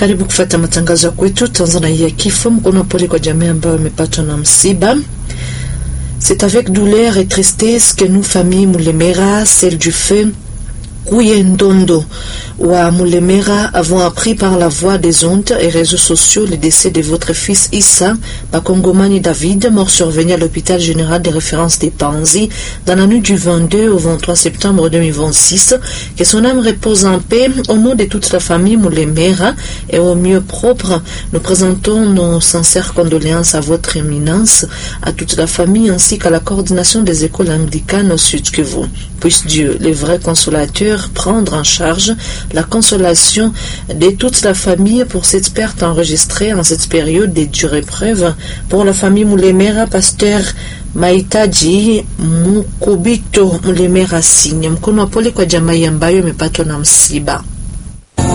Karibu kufuata matangazo ya kwetu Tanzania ya kifo. Mkono pole kwa jamii ambayo imepatwa na msiba. C'est avec douleur et tristesse que nous, famille Moulemera, celle du feu Kouyendondo ou Moulemera, avons appris par la voix des ondes et réseaux sociaux le décès de votre fils Issa Bakongomani David, mort survenu à l'hôpital général de référence des Panzi dans la nuit du 22 au 23 septembre 2026. Que son âme repose en paix. Au nom de toute la famille Moulemera et au mieux propre, nous présentons nos sincères condoléances à votre éminence, à toute la famille ainsi qu'à la coordination des écoles anglicanes au Sud Kivu. Puisse Dieu, le vrai consolateur, prendre en charge la consolation de toute la famille pour cette perte enregistrée en cette période de dure épreuve. Pour la famille Moulemera, pasteur Mahitaji Mukubito Moulemera signe mkono wa pole kwa jamaa ambayo imepatwa na msiba.